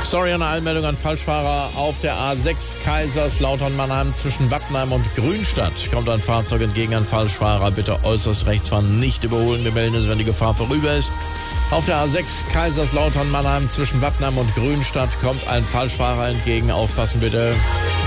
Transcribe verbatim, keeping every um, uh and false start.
Sorry, eine Einmeldung an Falschfahrer auf der A sechs Kaiserslautern-Mannheim zwischen Wappenheim und Grünstadt. Kommt ein Fahrzeug entgegen, ein Falschfahrer. Bitte äußerst rechts fahren, nicht überholen. Wir melden es, wenn die Gefahr vorüber ist. Auf der A sechs Kaiserslautern-Mannheim zwischen Wappenheim und Grünstadt kommt ein Falschfahrer entgegen. Aufpassen bitte.